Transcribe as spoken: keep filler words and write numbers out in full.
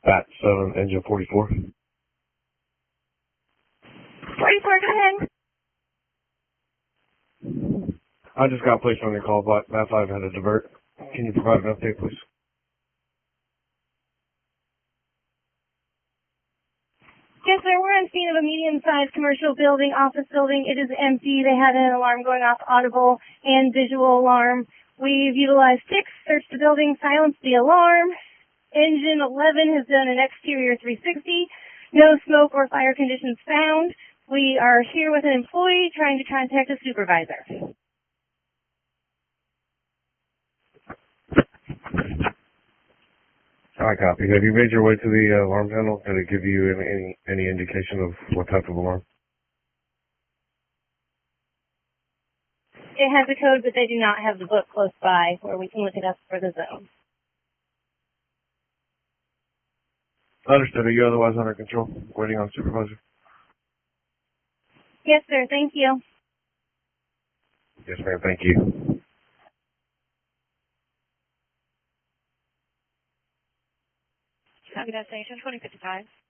Bat seven, engine forty-four. forty-four, go ahead. I just got placed on your call, but Bat five had a divert. Can you provide an update, please? Yes, sir. We're on scene of a medium-sized commercial building, office building. It is empty. They had an alarm going off, audible and visual alarm. We've utilized six, searched the building, silenced the alarm. Engine eleven has done an exterior three sixty. No smoke or fire conditions found. We are here with an employee trying to contact a supervisor. I copy. Have you made your way to the uh, alarm panel? Did it give you any, any any indication of what type of alarm? It has a code, but they do not have the book close by where we can look it up for the zone. Understood. Are you otherwise under control? Waiting on supervisor? Yes, sir. Thank you. Yes, ma'am. Thank you. Copy that station, twenty fifty-five.